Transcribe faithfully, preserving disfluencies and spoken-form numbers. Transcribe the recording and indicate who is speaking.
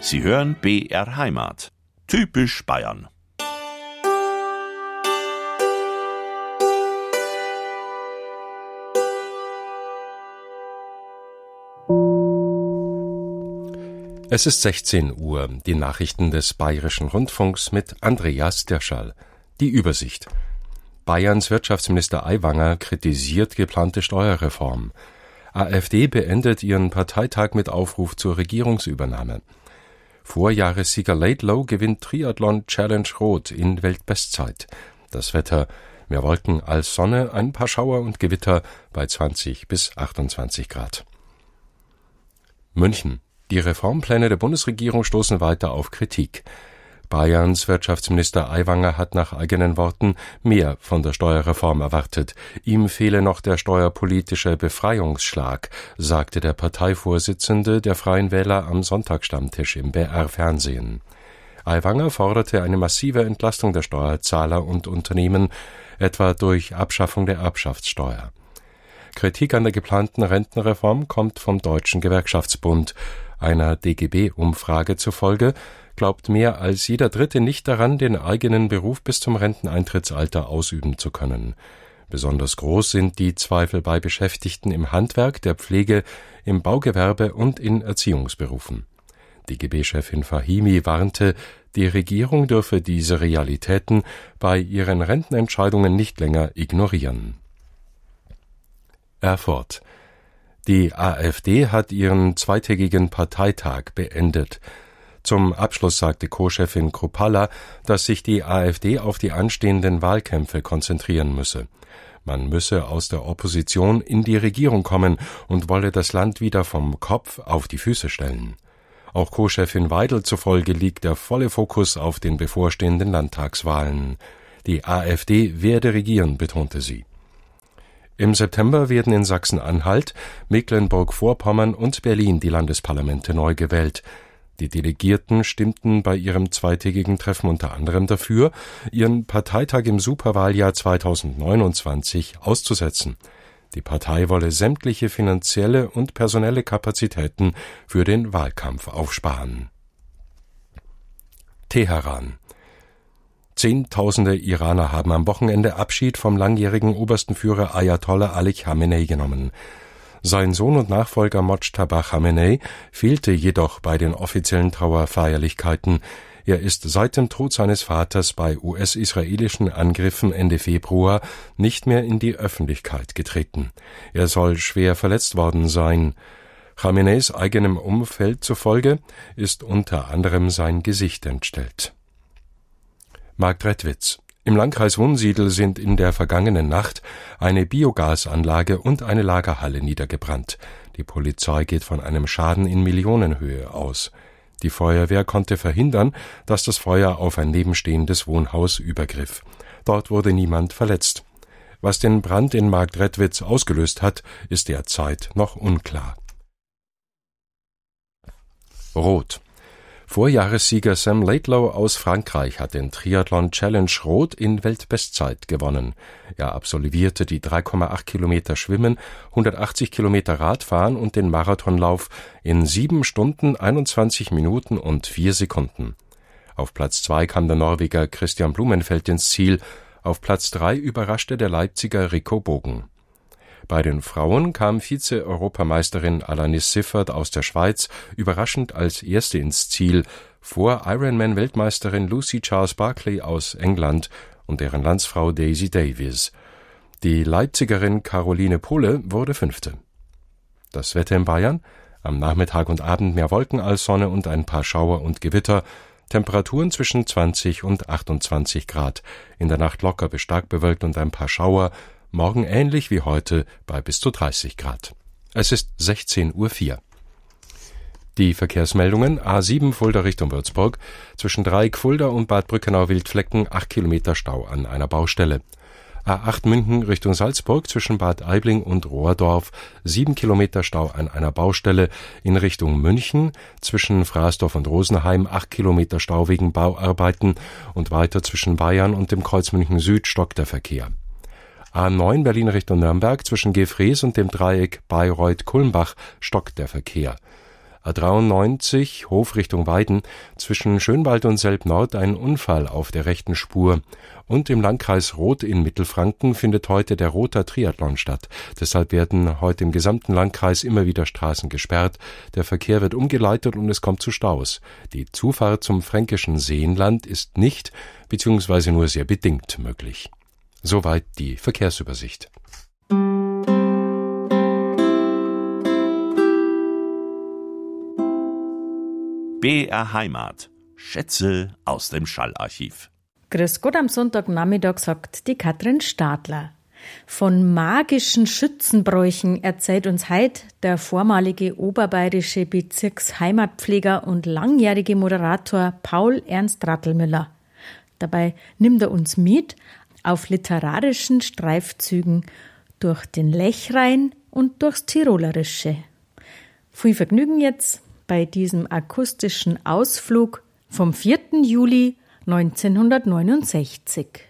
Speaker 1: Sie hören B R Heimat. Typisch Bayern.
Speaker 2: Es ist sechzehn Uhr, die Nachrichten des Bayerischen Rundfunks mit Andreas Dirschall. Die Übersicht. Bayerns Wirtschaftsminister Aiwanger kritisiert geplante Steuerreform. AfD beendet ihren Parteitag mit Aufruf zur Regierungsübernahme. Vorjahressieger Laidlow gewinnt Triathlon Challenge Rot in Weltbestzeit. Das Wetter: mehr Wolken als Sonne, ein paar Schauer und Gewitter bei zwanzig bis achtundzwanzig Grad. München. Die Reformpläne der Bundesregierung stoßen weiter auf Kritik. Bayerns Wirtschaftsminister Aiwanger hat nach eigenen Worten mehr von der Steuerreform erwartet. Ihm fehle noch der steuerpolitische Befreiungsschlag, sagte der Parteivorsitzende der Freien Wähler am Sonntagsstammtisch im B R-Fernsehen. Aiwanger forderte eine massive Entlastung der Steuerzahler und Unternehmen, etwa durch Abschaffung der Erbschaftssteuer. Kritik an der geplanten Rentenreform kommt vom Deutschen Gewerkschaftsbund. Einer D G B-Umfrage zufolge glaubt mehr als jeder Dritte nicht daran, den eigenen Beruf bis zum Renteneintrittsalter ausüben zu können. Besonders groß sind die Zweifel bei Beschäftigten im Handwerk, der Pflege, im Baugewerbe und in Erziehungsberufen. D G B-Chefin Fahimi warnte, die Regierung dürfe diese Realitäten bei ihren Rentenentscheidungen nicht länger ignorieren. Erfurt. Die AfD hat ihren zweitägigen Parteitag beendet. Zum Abschluss sagte Co-Chefin Kruppalla, dass sich die AfD auf die anstehenden Wahlkämpfe konzentrieren müsse. Man müsse aus der Opposition in die Regierung kommen und wolle das Land wieder vom Kopf auf die Füße stellen. Auch Co-Chefin Weidel zufolge liegt der volle Fokus auf den bevorstehenden Landtagswahlen. Die AfD werde regieren, betonte sie. Im September werden in Sachsen-Anhalt, Mecklenburg-Vorpommern und Berlin die Landesparlamente neu gewählt. Die Delegierten stimmten bei ihrem zweitägigen Treffen unter anderem dafür, ihren Parteitag im Superwahljahr zweitausendneunundzwanzig auszusetzen. Die Partei wolle sämtliche finanzielle und personelle Kapazitäten für den Wahlkampf aufsparen. Teheran. Zehntausende Iraner haben am Wochenende Abschied vom langjährigen obersten Führer Ayatollah Ali Khamenei genommen. Sein Sohn und Nachfolger Mojtaba Khamenei fehlte jedoch bei den offiziellen Trauerfeierlichkeiten. Er ist seit dem Tod seines Vaters bei U S-israelischen Angriffen Ende Februar nicht mehr in die Öffentlichkeit getreten. Er soll schwer verletzt worden sein. Khameneis eigenem Umfeld zufolge ist unter anderem sein Gesicht entstellt. Marktredwitz. Im Landkreis Wunsiedel sind in der vergangenen Nacht eine Biogasanlage und eine Lagerhalle niedergebrannt. Die Polizei geht von einem Schaden in Millionenhöhe aus. Die Feuerwehr konnte verhindern, dass das Feuer auf ein nebenstehendes Wohnhaus übergriff. Dort wurde niemand verletzt. Was den Brand in Marktredwitz ausgelöst hat, ist derzeit noch unklar. Rot. Vorjahressieger Sam Laidlow aus Frankreich hat den Triathlon Challenge Rot in Weltbestzeit gewonnen. Er absolvierte die drei Komma acht Kilometer Schwimmen, hundertachtzig Kilometer Radfahren und den Marathonlauf in sieben Stunden, einundzwanzig Minuten und vier Sekunden. Auf Platz zwei kam der Norweger Christian Blumenfeld ins Ziel, auf Platz drei überraschte der Leipziger Rico Bogen. Bei den Frauen kam Vize-Europameisterin Alanis Siffert aus der Schweiz überraschend als Erste ins Ziel, vor Ironman-Weltmeisterin Lucy Charles-Barclay aus England und deren Landsfrau Daisy Davies. Die Leipzigerin Caroline Pohle wurde Fünfte. Das Wetter in Bayern: am Nachmittag und Abend mehr Wolken als Sonne und ein paar Schauer und Gewitter. Temperaturen zwischen zwanzig und achtundzwanzig Grad. In der Nacht locker bis stark bewölkt und ein paar Schauer. Morgen ähnlich wie heute bei bis zu dreißig Grad. Es ist sechzehn Uhr vier. Die Verkehrsmeldungen: A sieben Fulda Richtung Würzburg, zwischen Dreieck Fulda und Bad Brückenau-Wildflecken acht Kilometer Stau an einer Baustelle. A acht München Richtung Salzburg, zwischen Bad Aibling und Rohrdorf sieben Kilometer Stau an einer Baustelle. In Richtung München, zwischen Fraßdorf und Rosenheim acht Kilometer Stau wegen Bauarbeiten und weiter zwischen Bayern und dem Kreuz München Süd stockt der Verkehr. A neun Berlin Richtung Nürnberg, zwischen Gefrees und dem Dreieck Bayreuth-Kulmbach stockt der Verkehr. A dreiundneunzig, Hof Richtung Weiden, zwischen Schönwald und Selb-Nord ein Unfall auf der rechten Spur. Und im Landkreis Roth in Mittelfranken findet heute der Rother Triathlon statt. Deshalb werden heute im gesamten Landkreis immer wieder Straßen gesperrt. Der Verkehr wird umgeleitet und es kommt zu Staus. Die Zufahrt zum fränkischen Seenland ist nicht bzw. nur sehr bedingt möglich. Soweit die Verkehrsübersicht.
Speaker 1: B R Heimat. Schätze aus dem Schallarchiv.
Speaker 3: Grüß Gott am Sonntagnachmittag, sagt die Katrin Stadler. Von magischen Schützenbräuchen erzählt uns heute der vormalige oberbayerische Bezirksheimatpfleger und langjährige Moderator Paul Ernst Rattelmüller. Dabei nimmt er uns mit auf literarischen Streifzügen durch den Lechrain und durchs Tirolerische. Viel Vergnügen jetzt bei diesem akustischen Ausflug vom vierten Juli neunzehnhundertneunundsechzig.